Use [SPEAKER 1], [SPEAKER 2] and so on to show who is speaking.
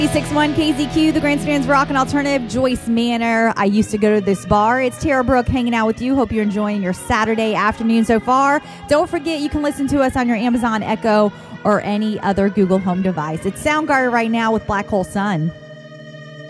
[SPEAKER 1] 61 KZQ, the Grandstand's Rock and Alternative, Joyce Manor. I used to go to this bar. It's Tara Brooke hanging out with you. Hope you're enjoying your Saturday afternoon so far. Don't forget you can listen to us on your Amazon Echo or any other Google Home device. It's Soundgarden right now with Black Hole Sun.